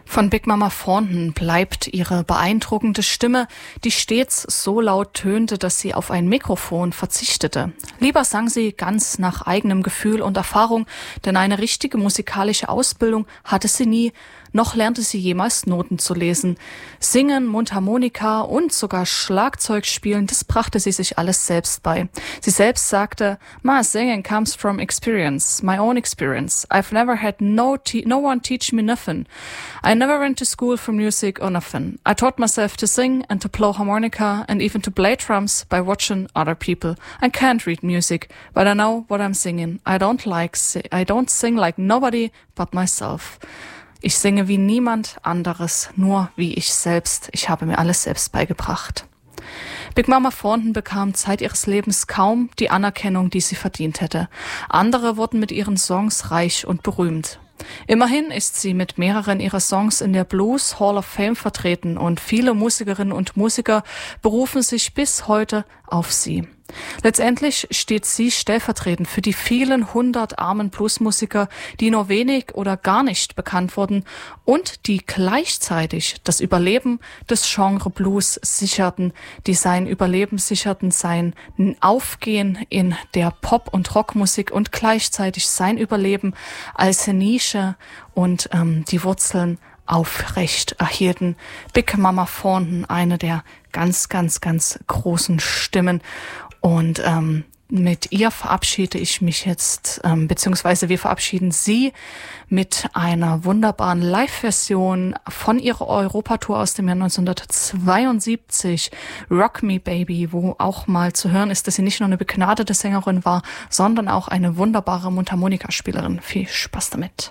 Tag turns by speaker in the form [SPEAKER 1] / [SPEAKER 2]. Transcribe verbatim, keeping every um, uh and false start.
[SPEAKER 1] Von Big Mama Thornton bleibt ihre beeindruckende Stimme, die stets so laut tönte, dass sie auf ein Mikrofon verzichtete. Lieber sang sie ganz nach eigenem Gefühl und Erfahrung, denn eine richtige musikalische Ausbildung hatte sie nie, noch lernte sie jemals Noten zu lesen. Singen, Mundharmonika und sogar Schlagzeug spielen, das brachte sie sich alles selbst bei. Sie selbst sagte, "My singing comes from experience, my own experience. I've never had no te- no one teach me nothing. I never went to school for music or nothing. I taught myself to sing and to blow harmonica and even to play drums by watching other people. I can't read music, but I know what I'm singing. I don't like si- I don't sing like nobody but myself." Ich singe wie niemand anderes, nur wie ich selbst. Ich habe mir alles selbst beigebracht. Big Mama Thornton bekam Zeit ihres Lebens kaum die Anerkennung, die sie verdient hätte. Andere wurden mit ihren Songs reich und berühmt. Immerhin ist sie mit mehreren ihrer Songs in der Blues Hall of Fame vertreten und viele Musikerinnen und Musiker berufen sich bis heute auf sie. Letztendlich steht sie stellvertretend für die vielen hundert armen Bluesmusiker, die nur wenig oder gar nicht bekannt wurden und die gleichzeitig das Überleben des Genre Blues sicherten, die sein Überleben sicherten, sein Aufgehen in der Pop- und Rockmusik und gleichzeitig sein Überleben als Nische und ähm, die Wurzeln aufrecht erhielten. Big Mama Thornton, eine der ganz, ganz, ganz großen Stimmen. Und ähm, mit ihr verabschiede ich mich jetzt, ähm, beziehungsweise wir verabschieden sie mit einer wunderbaren Live-Version von ihrer Europatour aus dem Jahr neunzehnhundertzweiundsiebzig, Rock Me Baby, wo auch mal zu hören ist, dass sie nicht nur eine begnadete Sängerin war, sondern auch eine wunderbare Mundharmonikaspielerin. Viel Spaß damit.